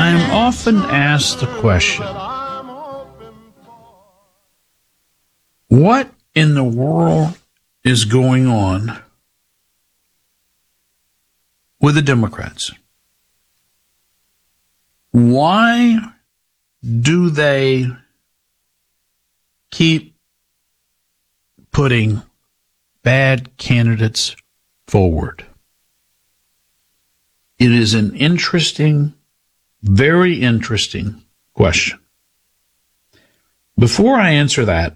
I'm often asked the question, what in the world is going on with the Democrats? Why do they keep putting bad candidates forward? It is an interesting, very interesting question. Before I answer that,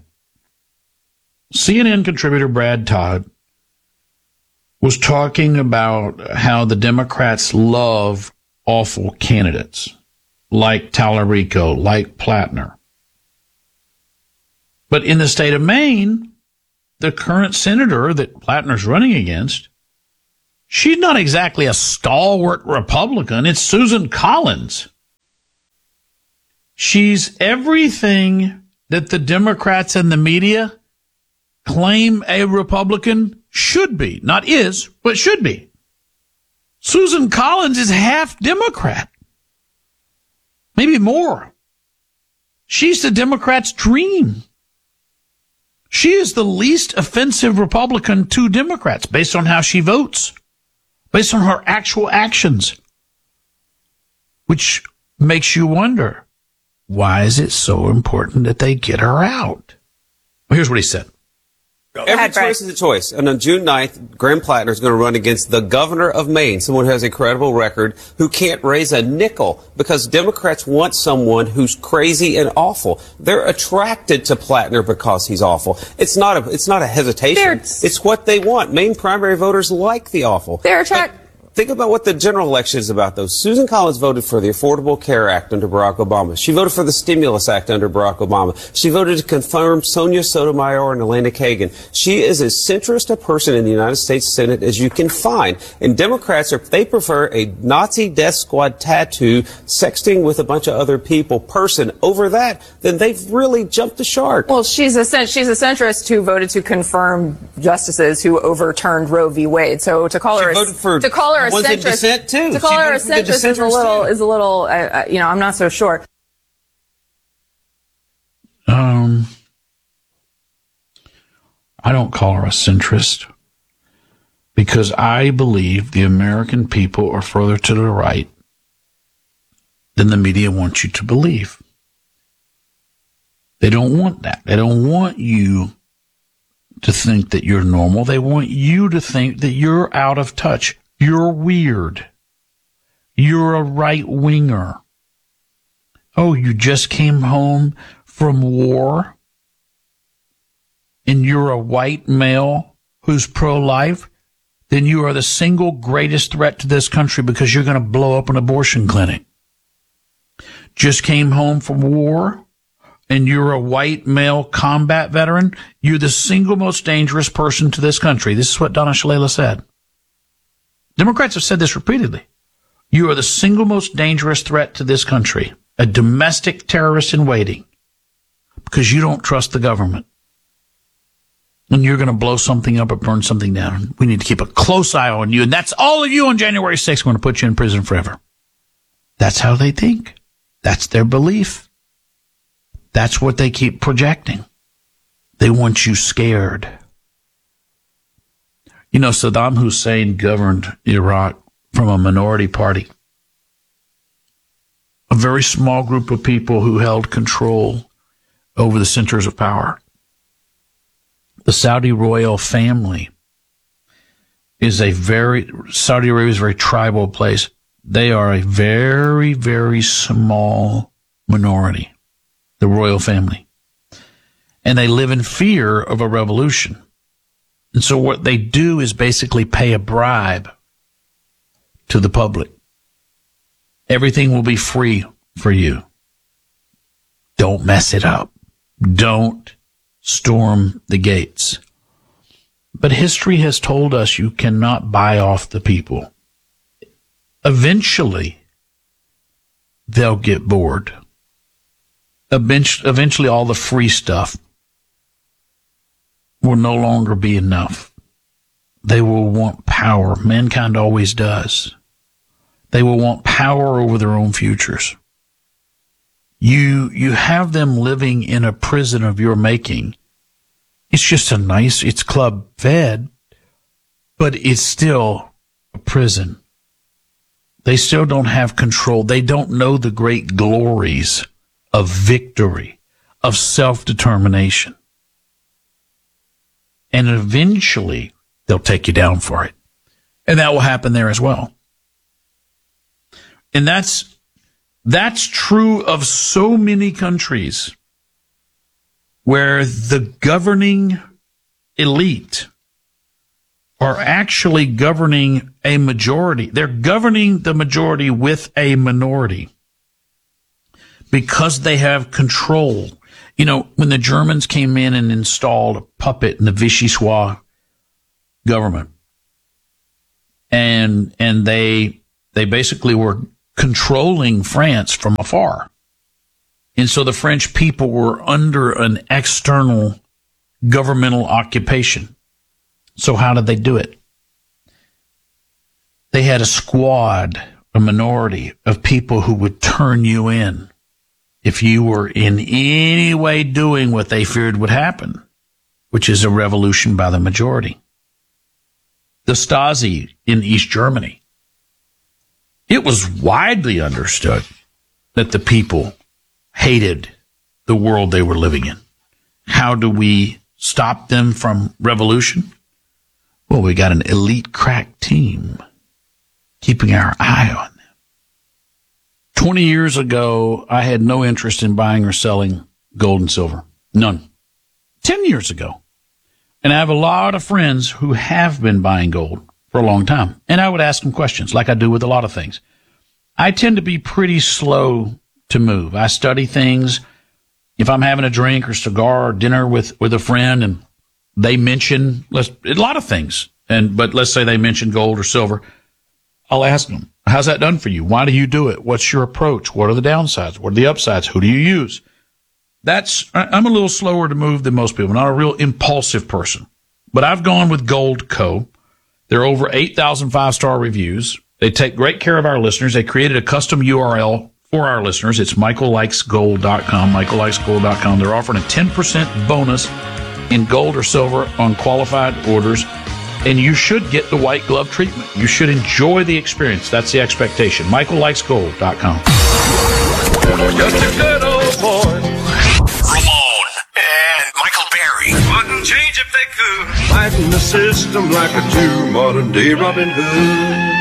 CNN contributor Brad Todd was talking about how the Democrats love awful candidates like Tallarico, like Plattner. But in the state of Maine, the current senator that Plattner's running against, she's not exactly a stalwart Republican. It's Susan Collins. She's everything that the Democrats and the media claim a Republican should be. Not is, but should be. Susan Collins is half Democrat. Maybe more. She's the Democrats' dream. She is the least offensive Republican to Democrats based on how she votes, based on her actual actions, which makes you wonder, why is it so important that they get her out? Well, here's what he said. Every choice is a choice. And on June 9th, Graham Plattner is going to run against the governor of Maine, someone who has a credible record, who can't raise a nickel because Democrats want someone who's crazy and awful. They're attracted to Plattner because he's awful. It's not a hesitation. It's what they want. Maine primary voters like the awful. They're attracted. Think about what the general election is about, though. Susan Collins voted for the Affordable Care Act under Barack Obama. She voted for the Stimulus Act under Barack Obama. She voted to confirm Sonia Sotomayor and Elena Kagan. She is as centrist a person in the United States Senate as you can find. And Democrats, they prefer a Nazi death squad tattoo, sexting with a bunch of other people person over that. Then they've really jumped the shark. Well, she's a centrist who voted to confirm justices who overturned Roe v. Wade. So to call her a centrist, too. To call her a centrist is a little, I'm not so sure. I don't call her a centrist because I believe the American people are further to the right than the media wants you to believe. They don't want that. They don't want you to think that you're normal. They want you to think that you're out of touch. You're weird. You're a right-winger. Oh, you just came home from war and you're a white male who's pro-life? Then you are the single greatest threat to this country because you're going to blow up an abortion clinic. Just came home from war and you're a white male combat veteran? You're the single most dangerous person to this country. This is what Donna Shalala said. Democrats have said this repeatedly. You are the single most dangerous threat to this country, a domestic terrorist in waiting, because you don't trust the government. And you're going to blow something up or burn something down. We need to keep a close eye on you. And that's all of you on January 6th. We're going to put you in prison forever. That's how they think. That's their belief. That's what they keep projecting. They want you scared. You know, Saddam Hussein governed Iraq from a minority party. A very small group of people who held control over the centers of power. The Saudi royal family Saudi Arabia is a very tribal place. They are a very, very small minority, the royal family. And they live in fear of a revolution. And so what they do is basically pay a bribe to the public. Everything will be free for you. Don't mess it up. Don't storm the gates. But history has told us you cannot buy off the people. Eventually, they'll get bored. Eventually, all the free stuff will no longer be enough. They will want power. Mankind always does. They will want power over their own futures. You have them living in a prison of your making. It's just it's club fed, but it's still a prison. They still don't have control. They don't know the great glories of victory, of self-determination. And eventually, they'll take you down for it. And that will happen there as well. And that's true of so many countries where the governing elite are actually governing a majority. They're governing the majority with a minority because they have control. You know, when the Germans came in and installed a puppet in the Vichy government, and they basically were controlling France from afar. And so the French people were under an external governmental occupation. So how did they do it? They had a squad, a minority of people who would turn you in if you were in any way doing what they feared would happen, which is a revolution by the majority. The Stasi in East Germany. It was widely understood that the people hated the world they were living in. How do we stop them from revolution? Well, we got an elite crack team keeping our eye on them. 20 years ago, I had no interest in buying or selling gold and silver. None. 10 years ago. And I have a lot of friends who have been buying gold for a long time. And I would ask them questions like I do with a lot of things. I tend to be pretty slow to move. I study things. If I'm having a drink or cigar or dinner with a friend and they mention a lot of things, but let's say they mention gold or silver, I'll ask them, how's that done for you? Why do you do it? What's your approach? What are the downsides? What are the upsides? Who do you use? I'm a little slower to move than most people, not a real impulsive person. But I've gone with Gold Co. There are over 8,000 5-star reviews. They take great care of our listeners. They created a custom URL for our listeners. It's michaellikesgold.com, michaellikesgold.com. They're offering a 10% bonus in gold or silver on qualified orders. And you should get the white glove treatment. You should enjoy the experience. That's the expectation. michaellikesgold.com. Just a good old boy. Ramon and Michael Berry. Wouldn't change if they could. Fighting the system like a true modern-day Robin Hood.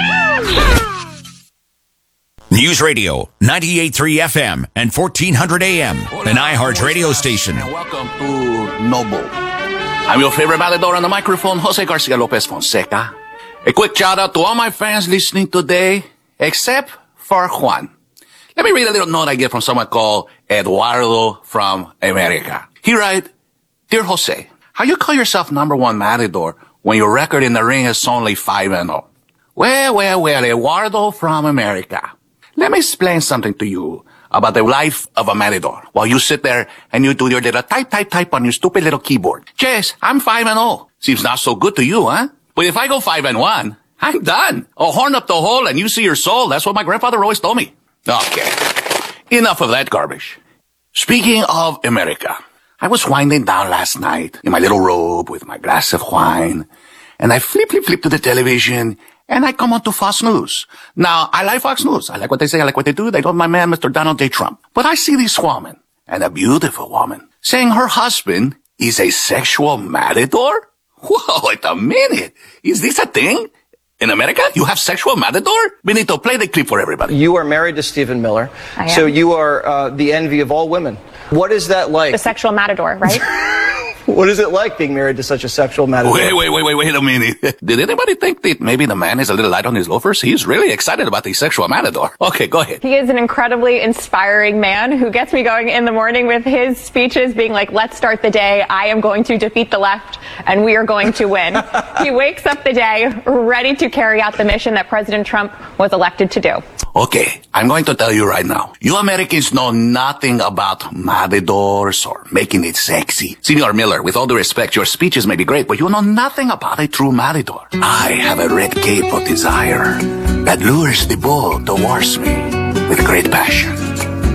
News Radio, 98.3 FM and 1400 AM, an iHeart radio station. And welcome to Noble. I'm your favorite matador on the microphone, Jose Garcia Lopez Fonseca. A quick shout out to all my fans listening today, except for Juan. Let me read a little note I get from someone called Eduardo from America. He writes, Dear Jose, how you call yourself #1 matador when your record in the ring is only 5-0? Well, Eduardo from America. Let me explain something to you about the life of a matador while you sit there and you do your little type on your stupid little keyboard. Yes, I'm 5-0. Seems not so good to you, huh? But if I go 5-1, I'm done. A horn up the hole and you see your soul. That's what my grandfather always told me. Okay. Enough of that garbage. Speaking of America, I was winding down last night in my little robe with my glass of wine, and I flip to the television, and I come on to Fox News. Now, I like Fox News. I like what they say. I like what they do. They love my man, Mr. Donald J. Trump. But I see this woman, and a beautiful woman, saying her husband is a sexual matador? Whoa, wait a minute. Is this a thing? In America, you have sexual matador? Benito, play the clip for everybody. You are married to Stephen Miller, so you are the envy of all women. What is that like? The sexual matador, right? What is it like being married to such a sexual matador? Wait a minute. Did anybody think that maybe the man is a little light on his loafers? He's really excited about the sexual matador. Okay, go ahead. He is an incredibly inspiring man who gets me going in the morning with his speeches being like, let's start the day. I am going to defeat the left and we are going to win. He wakes up the day ready to carry out the mission that President Trump was elected to do. Okay, I'm going to tell you right now. You Americans know nothing about matadors or making it sexy. Senor Miller, with all due respect, your speeches may be great, but you know nothing about a true matador. I have a red cape of desire that lures the bull towards me with great passion.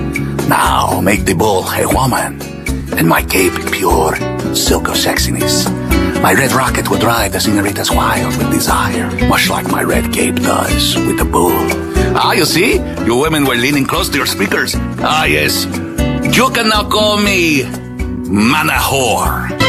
Now make the bull a woman, and my cape pure silk of sexiness. My red rocket would drive the senoritas wild with desire, much like my red cape does with the bull. Ah, you see? You women were leaning close to your speakers. Ah, yes. You can now call me Manahor.